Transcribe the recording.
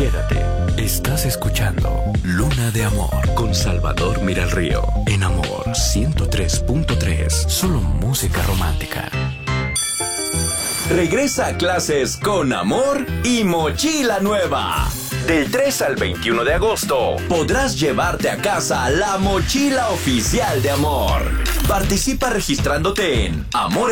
Quédate. Estás escuchando Luna de Amor con Salvador Miralrío. En Amor 103.3. Solo música romántica. Regresa a clases con Amor y mochila nueva. Del 3 al 21 de agosto podrás llevarte a casa la mochila oficial de Amor. Participa registrándote en Amor